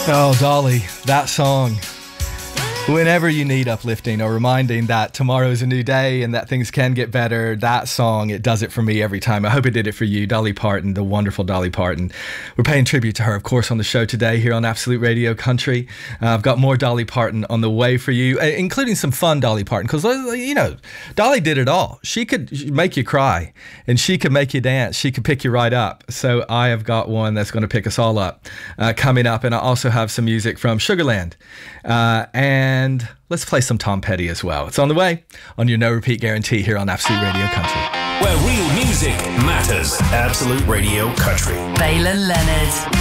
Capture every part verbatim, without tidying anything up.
Oh, Dolly, that song. Whenever you need uplifting or reminding that tomorrow's a new day and that things can get better, that song, it does it for me every time. I hope it did it for you. Dolly Parton, the wonderful Dolly Parton. We're paying tribute to her, of course, on the show today here on Absolute Radio Country. Uh, I've got more Dolly Parton on the way for you, including some fun Dolly Parton, because, you know, Dolly did it all. She could make you cry and she could make you dance. She could pick you right up. So I have got one that's going to pick us all up uh, coming up. And I also have some music from Sugarland. Uh, and And let's play some Tom Petty as well. It's on the way on your no repeat guarantee here on Absolute Radio Country. Where real music matters. Absolute Radio Country. Baylan Leonard.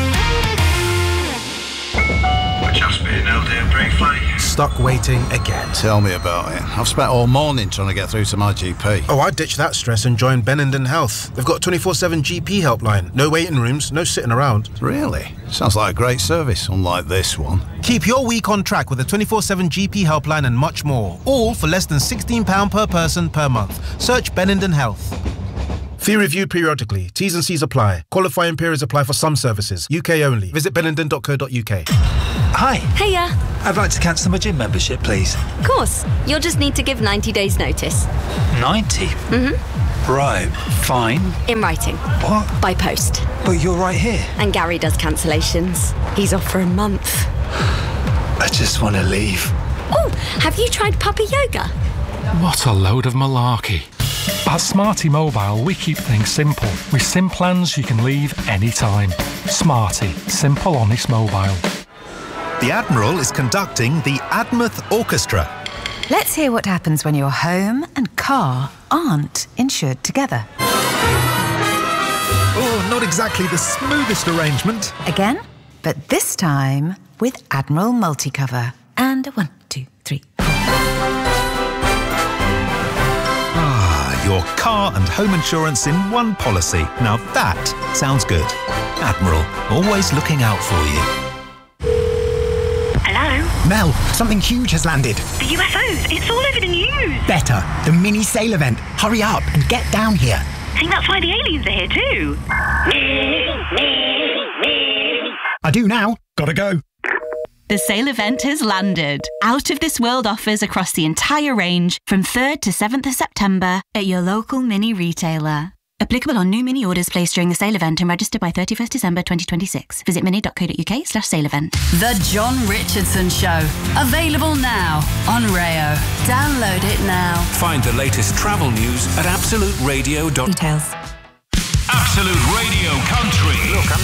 Just been out there briefly. Stuck waiting again. Tell me about it. I've spent all morning trying to get through to my G P. Oh, I'd ditch that stress and join Benenden Health. They've got a twenty-four seven G P helpline. No waiting rooms, no sitting around. Really? Sounds like a great service, unlike this one. Keep your week on track with a twenty-four seven G P helpline and much more. All for less than sixteen pounds per person per month. Search Benenden Health. Fee reviewed periodically. T's and C's apply. Qualifying periods apply for some services. U K only. Visit benenden dot co dot U K. Hi. Hiya. I'd like to cancel my gym membership, please. Of course. You'll just need to give ninety days notice. ninety? Mm-hmm. Right. Fine. In writing. What? By post. But you're right here. And Gary does cancellations. He's off for a month. I just want to leave. Oh, have you tried puppy yoga? What a load of malarkey. At Smarty Mobile, we keep things simple. With SIM plans you can leave anytime. Smarty. Simple, honest mobile. The Admiral is conducting the Admouth Orchestra. Let's hear what happens when your home and car aren't insured together. Oh, not exactly the smoothest arrangement. Again, but this time with Admiral Multicover. And a one, two, three. Ah, your car and home insurance in one policy. Now that sounds good. Admiral, always looking out for you. Mel, something huge has landed. The U F Os, it's all over the news. Better, the mini sail event. Hurry up and get down here. I think that's why the aliens are here too. I do now. Gotta go. The sale event has landed. Out of this world offers across the entire range from third to seventh of September at your local mini retailer. Applicable on new mini orders placed during the sale event and registered by thirty-first December twenty twenty-six. Visit mini dot co dot uk slash sale event. The John Richardson Show. Available now on Rayo. Download it now. Find the latest travel news at absolute radio. Details. Absolute Radio Country. Look, I'm